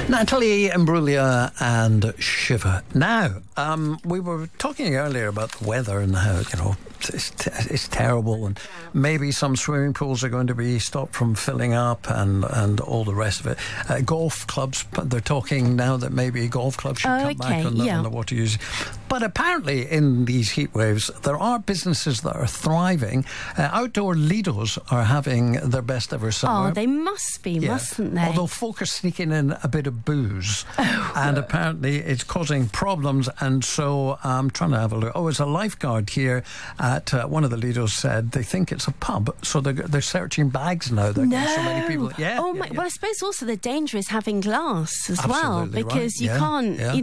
Natalie Imbruglia and Shiva. Now, we were talking earlier about the weather and how, it's terrible, and maybe some swimming pools are going to be stopped from filling up and all the rest of it. Golf clubs, they're talking now that maybe golf clubs should cut back on the water use. But apparently in these heat waves, there are businesses that are thriving. Outdoor Lidos are having their best ever summer. Oh, they must be, mustn't they? Although folk are sneaking in a bit of booze. And apparently it's causing problems. And so I'm trying to have a look. Oh, it's a lifeguard here at one of the Lidos said they think it's a pub. So they're searching bags now. They're getting so many people. Well, I suppose also the danger is having glass as Absolutely well, because you can't...